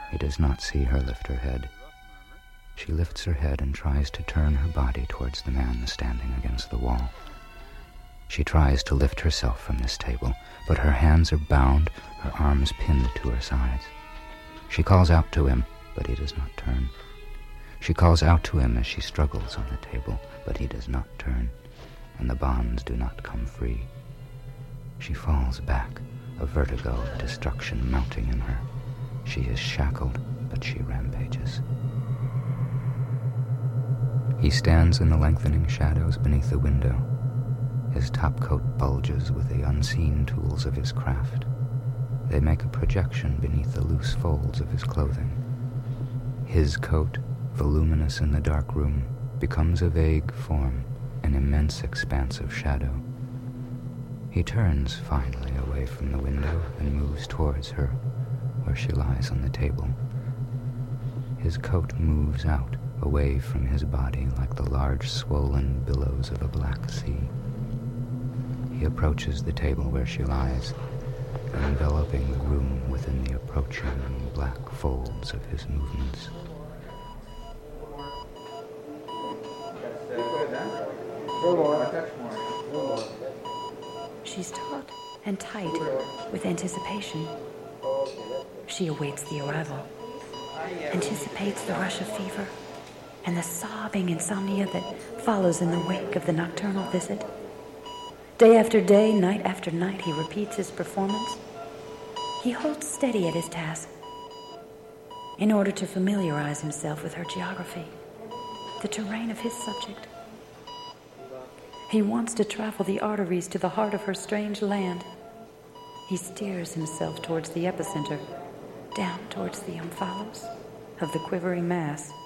He does not see her lift her head. She lifts her head and tries to turn her body towards the man standing against the wall. She tries to lift herself from this table, but her hands are bound, her arms pinned to her sides. She calls out to him, but he does not turn. She calls out to him as she struggles on the table, but he does not turn, and the bonds do not come free. She falls back, a vertigo of destruction mounting in her. She is shackled, but she rampages. He stands in the lengthening shadows beneath the window. His topcoat bulges with the unseen tools of his craft. They make a projection beneath the loose folds of his clothing. His coat, voluminous in the dark room, becomes a vague form, an immense expanse of shadow. He turns finally away from the window and moves towards her, where she lies on the table. His coat moves out, away from his body like the large swollen billows of a black sea. He approaches the table where she lies, enveloping the room within the approaching black folds of his movements. She's taut and tight with anticipation. She awaits the arrival, anticipates the rush of fever and the sobbing insomnia that follows in the wake of the nocturnal visit. Day after day, night after night, he repeats his performance. He holds steady at his task in order to familiarize himself with her geography, the terrain of his subject. He wants to travel the arteries to the heart of her strange land. He steers himself towards the epicenter, down towards the omphalos of the quivering mass.